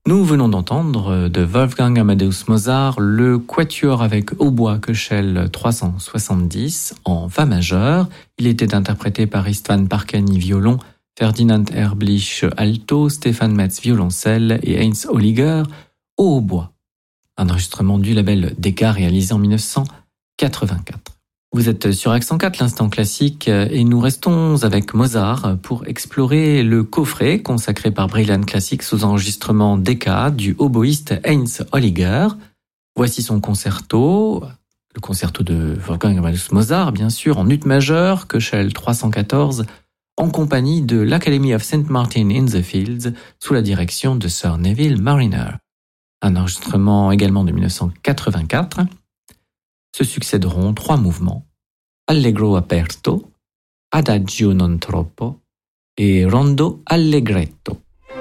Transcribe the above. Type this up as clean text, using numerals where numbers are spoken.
Nous venons d'entendre de Wolfgang Amadeus Mozart le quatuor avec hautbois Köchel 370 en fa majeur. Il était interprété par Istvan Parkani violon, Ferdinand Erblich alto, Stefan Metz violoncelle et Heinz Holliger au hautbois. Un enregistrement du label Decca réalisé en 1984. Vous êtes sur Accent 4, l'instant classique, et nous restons avec Mozart pour explorer le coffret consacré par Brilliant Classics aux enregistrements Decca du oboïste Heinz Holliger. Voici son concerto, le concerto de Wolfgang Amadeus Mozart, bien sûr, en ut majeur, Köchel 314, en compagnie de l'Academy of St. Martin in the Fields, sous la direction de Sir Neville Marriner. Un enregistrement également de 1984. Se succéderont 3 mouvements, Allegro aperto, Adagio non troppo et Rondo allegretto.